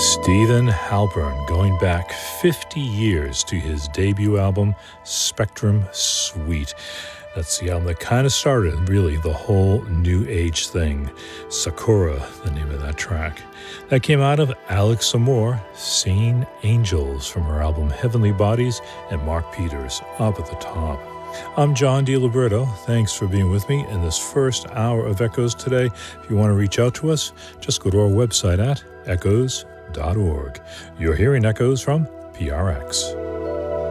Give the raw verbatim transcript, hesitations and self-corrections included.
Stephen Halpern, going back fifty years to his debut album, Spectrum Suite. That's the album that kind of started, really, the whole New Age thing. Sakura, the name of that track. That came out of Alex Amore, Singing Angels, from her album Heavenly Bodies, and Mark Peters up at the top. I'm John DiLiberto. Thanks for being with me in this first hour of Echoes today. If you want to reach out to us, just go to our website at echoes dot org. You're hearing Echoes from P R X.